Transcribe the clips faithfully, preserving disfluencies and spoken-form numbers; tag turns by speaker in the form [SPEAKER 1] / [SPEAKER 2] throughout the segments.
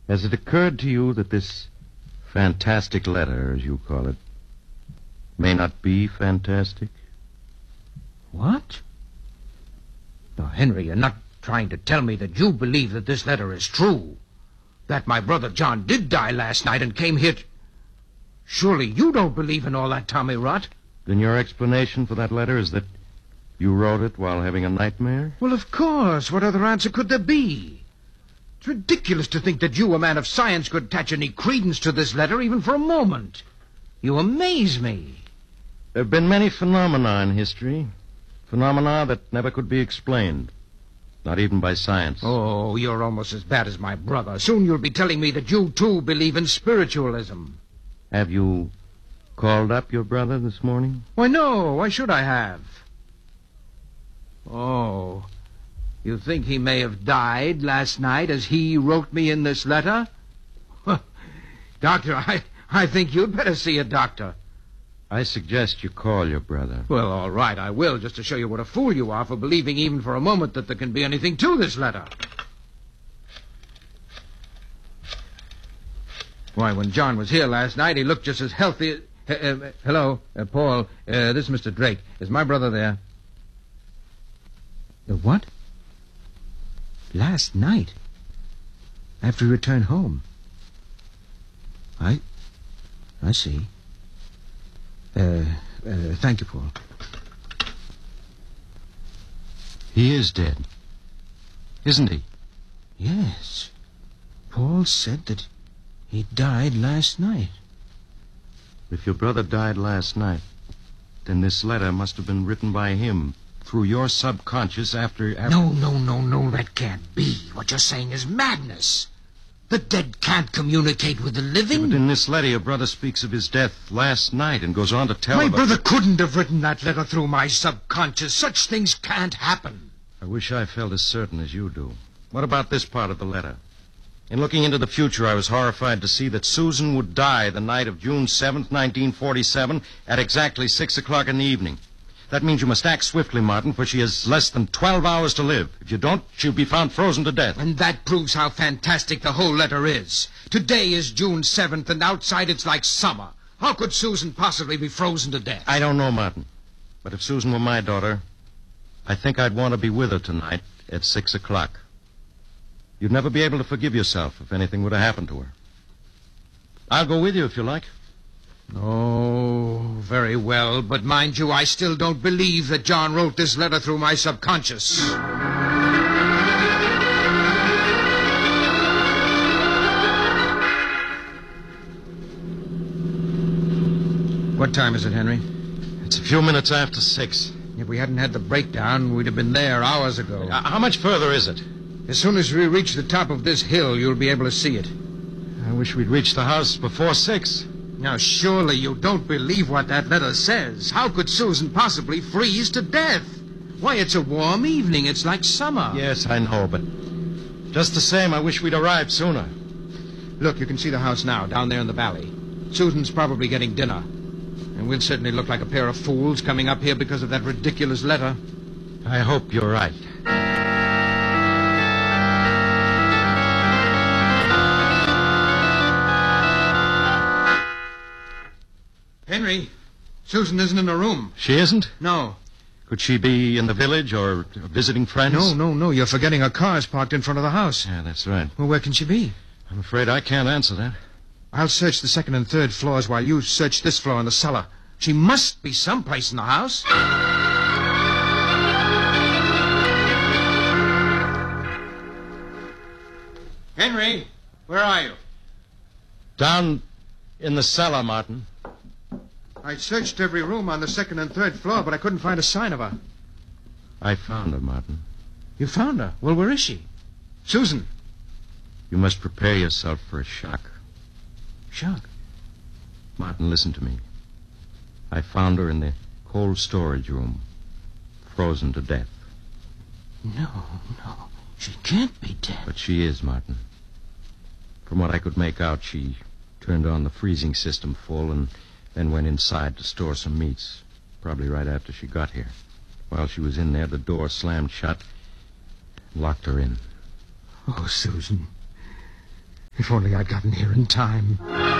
[SPEAKER 1] Has it occurred to you that this fantastic letter, as you call it, may not be fantastic?
[SPEAKER 2] What? Now, Henry, you're not trying to tell me that you believe that this letter is true. That my brother John did die last night and came here to... Surely you don't believe in all that Tommy rot?
[SPEAKER 1] Then your explanation for that letter is that you wrote it while having a nightmare?
[SPEAKER 2] Well, of course. What other answer could there be? It's ridiculous to think that you, a man of science, could attach any credence to this letter even for a moment. You amaze me.
[SPEAKER 1] There have been many phenomena in history. Phenomena that never could be explained. Not even by science.
[SPEAKER 2] Oh, you're almost as bad as my brother. Soon you'll be telling me that you, too, believe in spiritualism.
[SPEAKER 1] Have you called up your brother this morning?
[SPEAKER 2] Why, no. Why should I have? Oh, you think he may have died last night as he wrote me in this letter? Doctor, I, I think you'd better see a doctor.
[SPEAKER 1] I suggest you call your brother.
[SPEAKER 2] Well, all right, I will, just to show you what a fool you are for believing even for a moment that there can be anything to this letter. Why, when John was here last night, he looked just as healthy... Uh, uh, hello, uh, Paul. Uh, this is Mister Drake. Is my brother there? The what? Last night? After he returned home? I... I see. Uh, uh, thank you, Paul.
[SPEAKER 1] He is dead. Isn't he?
[SPEAKER 2] Yes. Paul said that he died last night.
[SPEAKER 1] If your brother died last night, then this letter must have been written by him through your subconscious after... after...
[SPEAKER 2] No, no, no, no, that can't be. What you're saying is madness. The dead can't communicate with the living.
[SPEAKER 1] Yeah, but in this letter, your brother speaks of his death last night and goes on to tell
[SPEAKER 2] My
[SPEAKER 1] about...
[SPEAKER 2] brother couldn't have written that letter through my subconscious. Such things can't happen.
[SPEAKER 1] I wish I felt as certain as you do. What about this part of the letter? In looking into the future, I was horrified to see that Susan would die the night of June seventh, nineteen forty-seven, at exactly six o'clock in the evening. That means you must act swiftly, Martin, for she has less than twelve hours to live. If you don't, she'll be found frozen to death.
[SPEAKER 2] And that proves how fantastic the whole letter is. Today is June seventh, and outside it's like summer. How could Susan possibly be frozen to death?
[SPEAKER 1] I don't know, Martin. But if Susan were my daughter, I think I'd want to be with her tonight at six o'clock. You'd never be able to forgive yourself if anything would have happened to her. I'll go with you if you like.
[SPEAKER 2] Oh, very well. But mind you, I still don't believe that John wrote this letter through my subconscious. What time is it, Henry?
[SPEAKER 1] It's a few minutes after six.
[SPEAKER 2] If we hadn't had the breakdown, we'd have been there hours ago.
[SPEAKER 1] Uh, how much further is it?
[SPEAKER 2] As soon as we reach the top of this hill, you'll be able to see it.
[SPEAKER 1] I wish we'd reached the house before six.
[SPEAKER 2] Now, surely you don't believe what that letter says. How could Susan possibly freeze to death? Why, it's a warm evening. It's like summer.
[SPEAKER 1] Yes, I know, but just the same, I wish we'd arrived sooner.
[SPEAKER 2] Look, you can see the house now, down there in the valley. Susan's probably getting dinner. And we'll certainly look like a pair of fools coming up here because of that ridiculous letter.
[SPEAKER 1] I hope you're right.
[SPEAKER 2] Henry, Susan isn't in her room.
[SPEAKER 1] She isn't?
[SPEAKER 2] No.
[SPEAKER 1] Could she be in the village or visiting friends?
[SPEAKER 2] No, no, no. You're forgetting her car's parked in front of the house.
[SPEAKER 1] Yeah, that's right.
[SPEAKER 2] Well, where can she be?
[SPEAKER 1] I'm afraid I can't answer that.
[SPEAKER 2] I'll search the second and third floors while you search this floor in the cellar. She must be someplace in the house. Henry, where are you?
[SPEAKER 1] Down in the cellar, Martin.
[SPEAKER 2] I searched every room on the second and third floor, but I couldn't find a sign of her.
[SPEAKER 1] I found her, Martin.
[SPEAKER 2] You found her? Well, where is she? Susan.
[SPEAKER 1] You must prepare yourself for a shock.
[SPEAKER 2] Shock?
[SPEAKER 1] Martin, listen to me. I found her in the cold storage room, frozen to death.
[SPEAKER 2] No, no. She can't be dead.
[SPEAKER 1] But she is, Martin. From what I could make out, she turned on the freezing system full and then went inside to store some meats, probably right after she got here. While she was in there, the door slammed shut and locked her in.
[SPEAKER 2] Oh, Susan. If only I'd gotten here in time.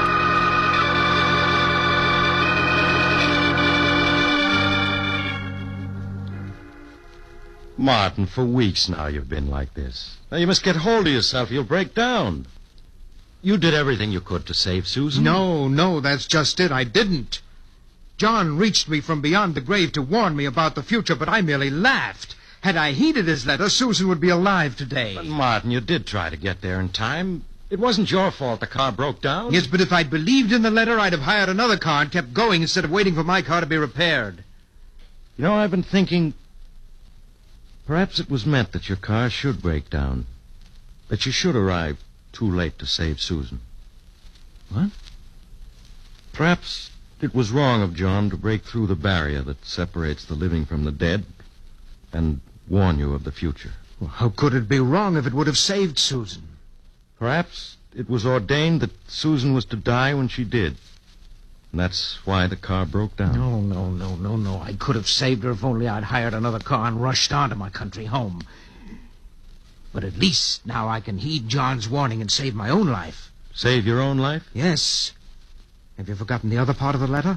[SPEAKER 1] Martin, for weeks now you've been like this. Now you must get hold of yourself. You'll break down. You did everything you could to save Susan.
[SPEAKER 2] No, no, that's just it. I didn't. John reached me from beyond the grave to warn me about the future, but I merely laughed. Had I heeded his letter, Susan would be alive today.
[SPEAKER 1] But, Martin, you did try to get there in time. It wasn't your fault the car broke down.
[SPEAKER 2] Yes, but if I'd believed in the letter, I'd have hired another car and kept going instead of waiting for my car to be repaired.
[SPEAKER 1] You know, I've been thinking... Perhaps it was meant that your car should break down. That you should arrive too late to save Susan.
[SPEAKER 2] What?
[SPEAKER 1] Perhaps it was wrong of John to break through the barrier that separates the living from the dead and warn you of the future.
[SPEAKER 2] Well, how could it be wrong if it would have saved Susan?
[SPEAKER 1] Perhaps it was ordained that Susan was to die when she did. And that's why the car broke down.
[SPEAKER 2] No, no, no, no, no. I could have saved her if only I'd hired another car and rushed on to my country home. But at least now I can heed John's warning and save my own life.
[SPEAKER 1] Save your own life?
[SPEAKER 2] Yes. Have you forgotten the other part of the letter?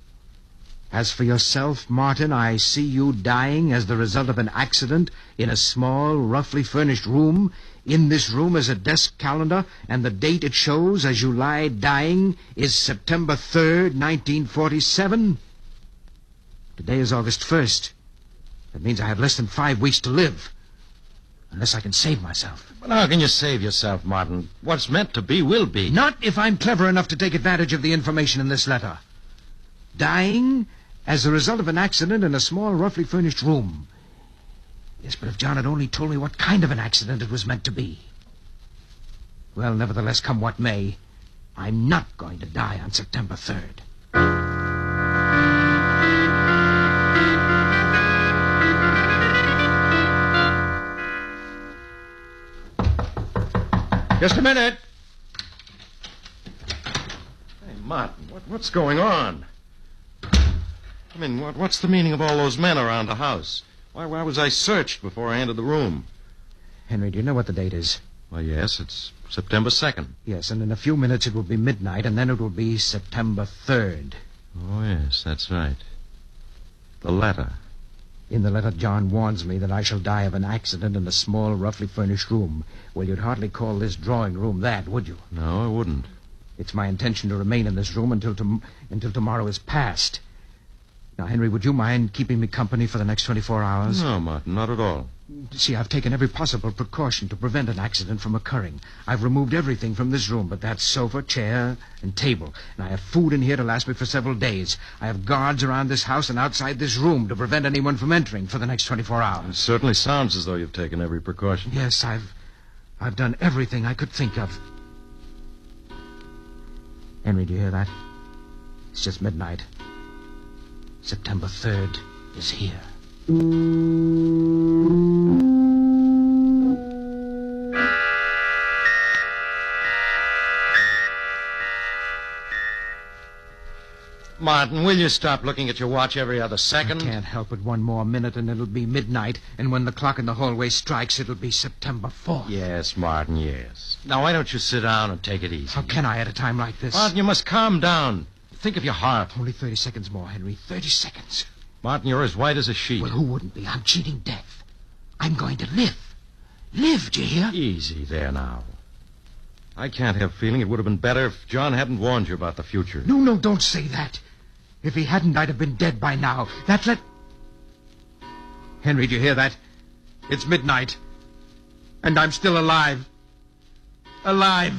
[SPEAKER 2] As for yourself, Martin, I see you dying as the result of an accident in a small, roughly furnished room. In this room is a desk calendar, and the date it shows as you lie dying is September third, nineteen forty-seven. Today is August first. That means I have less than five weeks to live. Unless I can save myself.
[SPEAKER 1] But how can you save yourself, Martin? What's meant to be will be.
[SPEAKER 2] Not if I'm clever enough to take advantage of the information in this letter. Dying as the result of an accident in a small, roughly furnished room. Yes, but if John had only told me what kind of an accident it was meant to be. Well, nevertheless, come what may, I'm not going to die on September third.
[SPEAKER 1] Just a minute. Hey, Martin, what, what's going on? I mean, what, what's the meaning of all those men around the house? Why, why was I searched before I entered the room?
[SPEAKER 2] Henry, do you know what the date is?
[SPEAKER 1] Well, yes, it's September second.
[SPEAKER 2] Yes, and in a few minutes it will be midnight, and then it will be September third.
[SPEAKER 1] Oh, yes, that's right. The letter.
[SPEAKER 2] In the letter, John warns me that I shall die of an accident in a small, roughly furnished room. Well, you'd hardly call this drawing room that, would you?
[SPEAKER 1] No, I wouldn't.
[SPEAKER 2] It's my intention to remain in this room until tom- until tomorrow is past. Now, Henry, would you mind keeping me company for the next twenty-four hours?
[SPEAKER 1] No, Martin, not at all.
[SPEAKER 2] See, I've taken every possible precaution to prevent an accident from occurring. I've removed everything from this room but that sofa, chair, and table. And I have food in here to last me for several days. I have guards around this house and outside this room to prevent anyone from entering for the next twenty-four hours.
[SPEAKER 1] It certainly sounds as though you've taken every precaution.
[SPEAKER 2] Yes, I've... I've done everything I could think of. Henry, do you hear that? It's just midnight. September third is here.
[SPEAKER 1] Martin, will you stop looking at your watch every other second?
[SPEAKER 2] I can't help it. One more minute and it'll be midnight. And when the clock in the hallway strikes, it'll be September fourth.
[SPEAKER 1] Yes, Martin, yes. Now, why don't you sit down and take it easy?
[SPEAKER 2] How can I at a time like this?
[SPEAKER 1] Martin, you must calm down. Think of your heart.
[SPEAKER 2] Only thirty seconds more, Henry. Thirty seconds.
[SPEAKER 1] Martin, you're as white as a sheet.
[SPEAKER 2] Well, who wouldn't be? I'm cheating death. I'm going to live. Live, do you hear?
[SPEAKER 1] Easy there now. I can't help feeling it would have been better if John hadn't warned you about the future.
[SPEAKER 2] No, no, don't say that. If he hadn't, I'd have been dead by now. That let... Henry, do you hear that? It's midnight. And I'm still alive. Alive.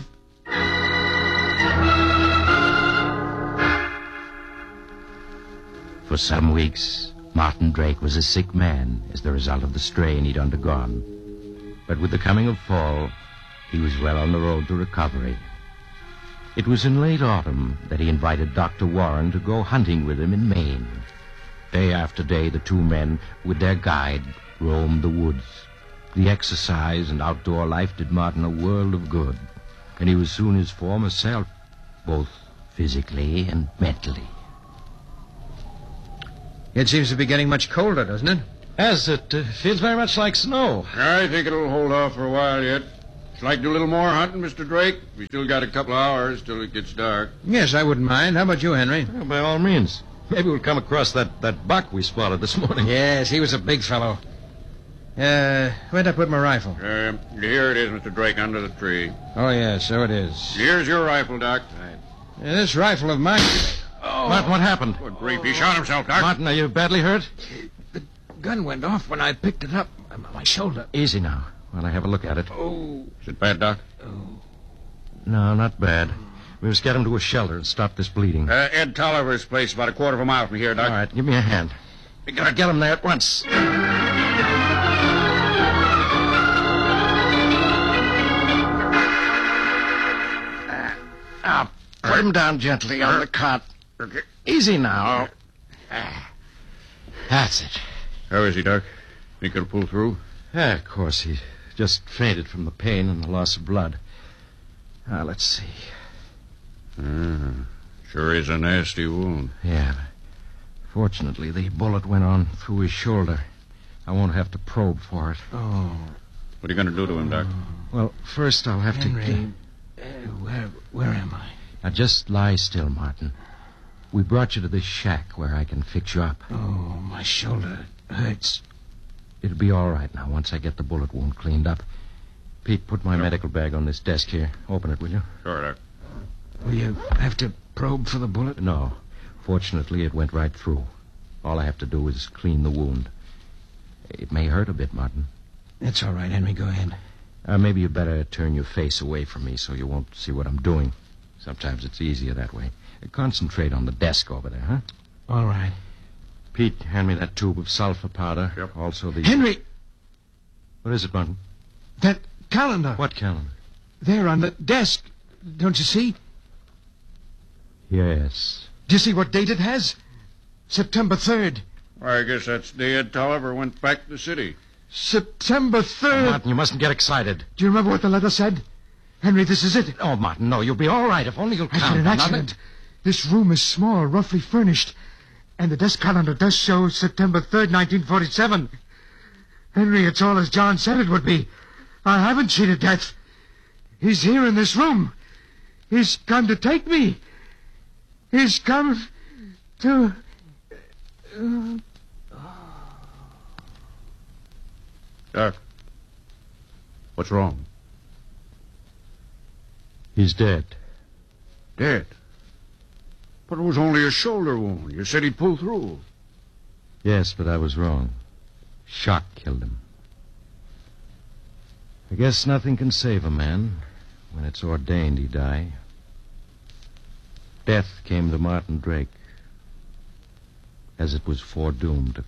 [SPEAKER 3] For some weeks, Martin Drake was a sick man as the result of the strain he'd undergone. But with the coming of fall, he was well on the road to recovery. It was in late autumn that he invited Doctor Warren to go hunting with him in Maine. Day after day, the two men, with their guide, roamed the woods. The exercise and outdoor life did Martin a world of good, and he was soon his former self, both physically and mentally.
[SPEAKER 2] It seems to be getting much colder, doesn't it?
[SPEAKER 1] Yes, it uh, feels very much like snow.
[SPEAKER 4] I think it'll hold off for a while yet. Would you like to do a little more hunting, Mister Drake? We still got a couple of hours till it gets dark.
[SPEAKER 2] Yes, I wouldn't mind. How about you, Henry?
[SPEAKER 1] Well, by all means. Maybe we'll come across that, that buck we spotted this morning.
[SPEAKER 2] Yes, he was a big fellow. Uh, where'd I put my rifle?
[SPEAKER 4] Uh, here it is, Mister Drake, under the tree.
[SPEAKER 2] Oh, yes, so it is.
[SPEAKER 4] Here's your rifle, Doc.
[SPEAKER 2] Uh, this rifle of mine...
[SPEAKER 1] Oh. Martin, what happened?
[SPEAKER 4] Good grief, he shot himself, Doc.
[SPEAKER 1] Martin, are you badly hurt?
[SPEAKER 2] The gun went off when I picked it up. My shoulder.
[SPEAKER 1] Easy now, while I have a look at it.
[SPEAKER 2] Oh.
[SPEAKER 4] Is it bad, Doc?
[SPEAKER 2] Oh.
[SPEAKER 1] No, not bad. We must get him to a shelter and stop this bleeding.
[SPEAKER 4] Uh, Ed Tolliver's place, about a quarter of a mile from here, Doc.
[SPEAKER 1] All right, give me a hand. We gotta get him there at once. Now, put him down gently on the cot. Easy now. That's it.
[SPEAKER 4] How is he, Doc? Think he'll pull through?
[SPEAKER 1] Yeah, of course. He just fainted from the pain and the loss of blood. Now, let's see.
[SPEAKER 4] Mm, sure is a nasty wound.
[SPEAKER 1] Yeah. Fortunately, the bullet went on through his shoulder. I won't have to probe for it.
[SPEAKER 2] Oh.
[SPEAKER 4] What are you going to do to him, Doc?
[SPEAKER 1] Well, first I'll have
[SPEAKER 2] Henry,
[SPEAKER 1] to...
[SPEAKER 2] uh, where, where am I?
[SPEAKER 1] Now, just lie still, Martin. We brought you to this shack where I can fix you up.
[SPEAKER 2] Oh, my shoulder hurts.
[SPEAKER 1] It'll be all right now once I get the bullet wound cleaned up. Pete, put my
[SPEAKER 4] Yep.
[SPEAKER 1] medical bag on this desk here. Open it, will you?
[SPEAKER 4] Sure, Doc.
[SPEAKER 2] Will you have to probe for the bullet?
[SPEAKER 1] No. Fortunately, it went right through. All I have to do is clean the wound. It may hurt a bit, Martin.
[SPEAKER 2] It's all right, Henry. Go ahead.
[SPEAKER 1] Uh, maybe you better turn your face away from me so you won't see what I'm doing. Sometimes it's easier that way. Uh, concentrate on the desk over there, huh?
[SPEAKER 2] All right.
[SPEAKER 1] Pete, hand me that tube of sulfur powder.
[SPEAKER 4] Yep.
[SPEAKER 1] Also the...
[SPEAKER 2] Henry,
[SPEAKER 1] What is it, Martin?
[SPEAKER 2] that calendar.
[SPEAKER 1] What calendar?
[SPEAKER 2] There on the desk. Don't you see?
[SPEAKER 1] Yes.
[SPEAKER 2] Do you see what date it has? September third.
[SPEAKER 4] I guess that's the day Ed Tolliver went back to the city.
[SPEAKER 2] September third.
[SPEAKER 1] Martin, you mustn't get excited.
[SPEAKER 2] Do you remember what the letter said? Henry, this is it.
[SPEAKER 1] Oh, Martin, no, you'll be all right if only you'll
[SPEAKER 2] I
[SPEAKER 1] count.
[SPEAKER 2] had an
[SPEAKER 1] Nothing-
[SPEAKER 2] accident. This room is small, roughly furnished. And the desk calendar does show September third, nineteen forty-seven. Henry, it's all as John said it would be. I haven't cheated death. He's here in this room. He's come to take me. He's come to... Uh,
[SPEAKER 4] Doc, what's wrong?
[SPEAKER 1] He's dead.
[SPEAKER 4] Dead. But it was only a shoulder wound. You said he'd pull through.
[SPEAKER 1] Yes, but I was wrong. Shock killed him. I guess nothing can save a man when it's ordained he die. Death came to Martin Drake, as it was foredoomed to